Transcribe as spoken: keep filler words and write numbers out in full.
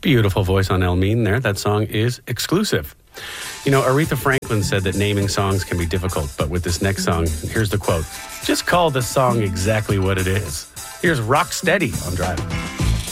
Beautiful voice on El Mean there. That song is Exclusive. You know, Aretha Franklin said that naming songs can be difficult, but with this next song, here's the quote. Just call the song exactly what it is. Here's Rock Steady on Drive.